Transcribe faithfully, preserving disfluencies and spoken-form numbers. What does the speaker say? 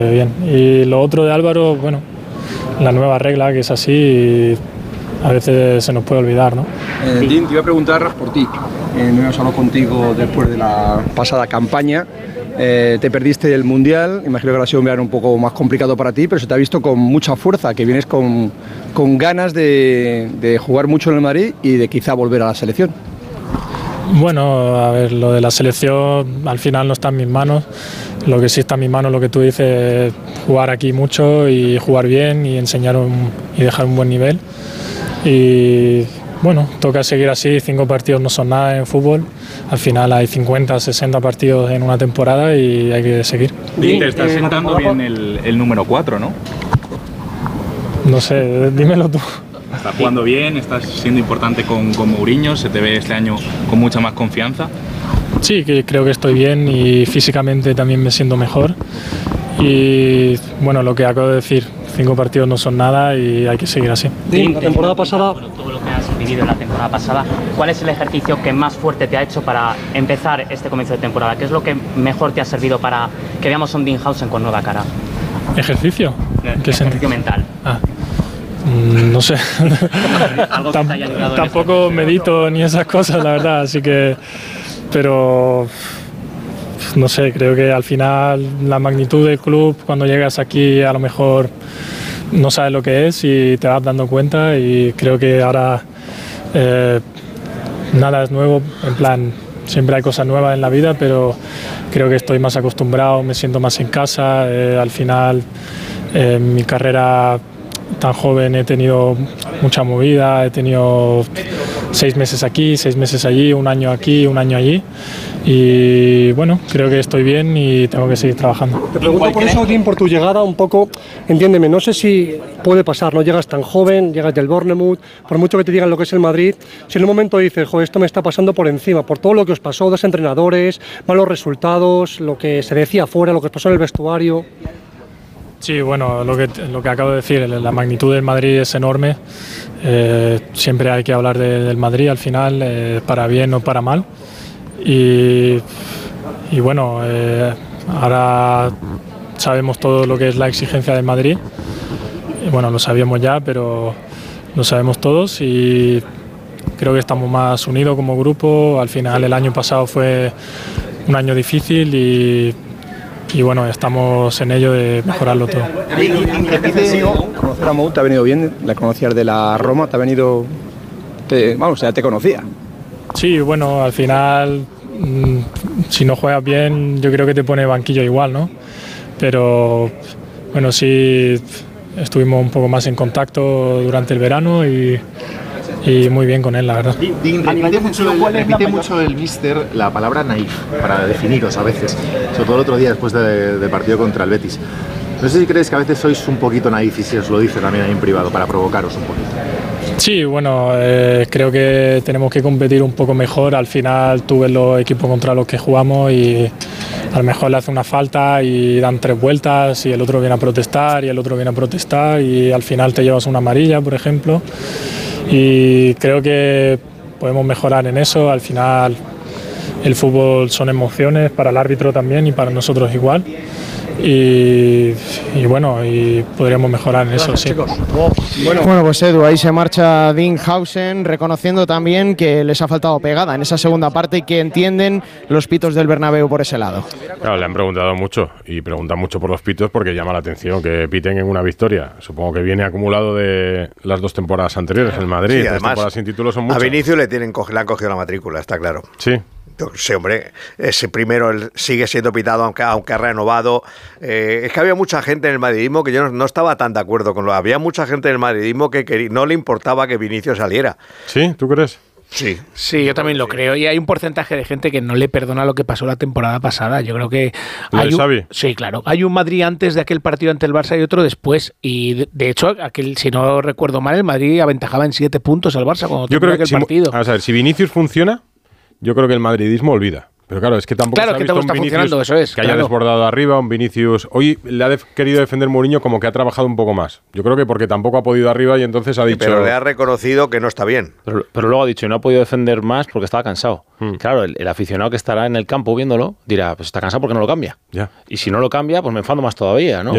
Bien, y lo otro de Álvaro, bueno, la nueva regla que es así y a veces se nos puede olvidar, ¿no? Eh, Dean, te iba a preguntar por ti, eh, no hemos hablado contigo después de la pasada campaña, eh, te perdiste el Mundial, imagino que ahora ha sido un verano un poco más complicado para ti, pero se te ha visto con mucha fuerza, que vienes con, con ganas de, de jugar mucho en el Madrid y de quizá volver a la selección. Bueno, a ver, lo de la selección al final no está en mis manos. Lo que sí está en mis manos, lo que tú dices, jugar aquí mucho y jugar bien y enseñar un, y dejar un buen nivel. Y bueno, toca seguir así, cinco partidos no son nada en fútbol. Al final hay cincuenta, sesenta partidos en una temporada y hay que seguir. Y te está sentando bien el, el número cuatro, ¿no? No sé, dímelo tú. Estás jugando bien, estás siendo importante con, con Mourinho, se te ve este año con mucha más confianza. Sí, que creo que estoy bien y físicamente también me siento mejor. Y bueno, lo que acabo de decir, cinco partidos no son nada y hay que seguir así. Sí, la temporada pasada, bueno, todo lo que has vivido en la temporada pasada, ¿cuál es el ejercicio que más fuerte te ha hecho para empezar este comienzo de temporada? ¿Qué es lo que mejor te ha servido para que veamos a un Dinghausen con nueva cara? ¿Ejercicio? ¿Qué ejercicio mental? Ah. No sé, tampoco medito ni esas cosas, la verdad, así que, pero no sé, creo que al final la magnitud del club, cuando llegas aquí a lo mejor no sabes lo que es y te vas dando cuenta y creo que ahora eh, nada es nuevo, en plan, siempre hay cosas nuevas en la vida, pero creo que estoy más acostumbrado, me siento más en casa, eh, al final eh, mi carrera tan joven he tenido mucha movida, he tenido seis meses aquí, seis meses allí, un año aquí, un año allí y bueno, creo que estoy bien y tengo que seguir trabajando. te pregunto por eso, Dean, por tu llegada un poco, entiéndeme, no sé si puede pasar, no llegas tan joven, llegas del Bournemouth, por mucho que te digan lo que es el Madrid, si en un momento dices, joder, esto me está pasando por encima, por todo lo que os pasó, dos entrenadores, malos resultados, lo que se decía afuera, lo que os pasó en el vestuario. Sí, bueno, lo que, lo que acabo de decir, la magnitud del Madrid es enorme, eh, siempre hay que hablar de, del Madrid al final, eh, para bien o para mal, y, y bueno, eh, ahora sabemos todo lo que es la exigencia del Madrid, y bueno, lo sabíamos ya, pero lo sabemos todos y creo que estamos más unidos como grupo, al final el año pasado fue un año difícil y Y bueno, estamos en ello de mejorarlo todo. ¿Conocer a Mou te ha venido bien? ¿La conocías de la Roma? ¿Te ha venido...? Te, vamos, ya te conocía. Sí, bueno, al final, mmm, si no juegas bien, yo creo que te pone banquillo igual, ¿no? Pero bueno, sí estuvimos un poco más en contacto durante el verano y... y muy bien con él, la verdad. Dean, repite mucho, el, repite mucho el míster la palabra naif para definiros a veces, sobre todo el otro día después del de partido contra el Betis. No sé si creéis que a veces sois un poquito naif y si os lo dice también ahí en privado para provocaros un poquito. Sí, bueno, eh, creo que tenemos que competir un poco mejor. Al final tú ves los equipos contra los que jugamos y a lo mejor le hace una falta y dan tres vueltas y el otro viene a protestar y el otro viene a protestar y al final te llevas una amarilla, por ejemplo. Y creo que podemos mejorar en eso. Al final el fútbol son emociones para el árbitro también y para nosotros igual. Y, y bueno, y podríamos mejorar en eso, sí. Bueno, bueno, pues Edu, ahí se marcha Dinghausen, reconociendo también que les ha faltado pegada en esa segunda parte y que entienden los pitos del Bernabéu por ese lado. Claro, le han preguntado mucho y preguntan mucho por los pitos porque llama la atención que piten en una victoria. Supongo que viene acumulado de las dos temporadas anteriores en Madrid. Sí, además, las temporadas sin títulos son muchas. A Vinicius le, tienen, le han cogido la matrícula, está claro. Sí. Sí, hombre, ese primero él sigue siendo pitado aunque, aunque ha renovado. Eh, es que había mucha gente en el madridismo que yo no, no estaba tan de acuerdo con lo. Había mucha gente en el madridismo que, que no le importaba que Vinicius saliera. ¿Sí? ¿Tú crees? Sí. Sí, yo también lo creo. Y hay un porcentaje de gente que no le perdona lo que pasó la temporada pasada. Yo creo que ¿Lo hay de un, Xavi? sí, claro. Hay un Madrid antes de aquel partido ante el Barça y otro después. Y de, de hecho, aquel, si no recuerdo mal, el Madrid aventajaba en siete puntos al Barça cuando yo creo aquel que si, partido. A ver, si Vinicius funciona, yo creo que el madridismo olvida. Pero claro, es que tampoco claro, se ha que visto está un funcionando, eso es, que haya claro. desbordado arriba, un Vinicius... Hoy le ha def- querido defender Mourinho como que ha trabajado un poco más. Yo creo que porque tampoco ha podido arriba y entonces ha dicho... Pero le ha reconocido que no está bien. Pero, pero luego ha dicho, no ha podido defender más porque estaba cansado. Hmm. Claro, el, el aficionado que estará en el campo viéndolo dirá, pues está cansado porque no lo cambia. Ya. Y si no lo cambia, pues me enfado más todavía, ¿no? Ya.